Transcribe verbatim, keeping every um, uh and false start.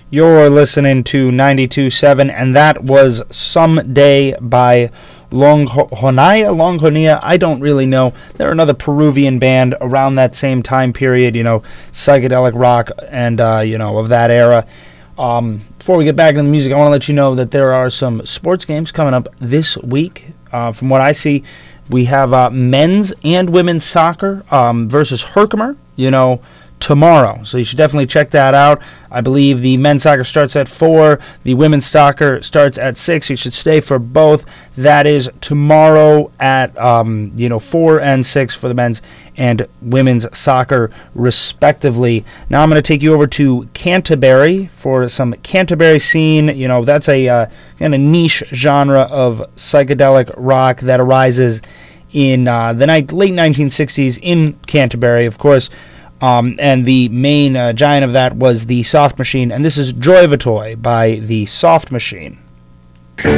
You're listening to ninety-two point seven, and that was Someday by Longhonaya, Longhonía, I don't really know. They're another Peruvian band around that same time period, you know, psychedelic rock and, uh, you know, of that era. Um, before we get back into the music, I want to let you know that there are some sports games coming up this week. Uh, from what I see, we have uh, men's and women's soccer um, versus Herkimer, you know, tomorrow. So you should definitely check that out. I believe the men's soccer starts at four. The women's soccer starts at six. You should stay for both. That is tomorrow at, um, you know, four and six for the men's and women's soccer, respectively. Now I'm going to take you over to Canterbury for some Canterbury scene. You know, that's a uh, kind of niche genre of psychedelic rock that arises in uh, the ni- late nineteen sixties in Canterbury, of course. Um, and the main uh, giant of that was the Soft Machine, and this is Joy of a Toy by the Soft Machine.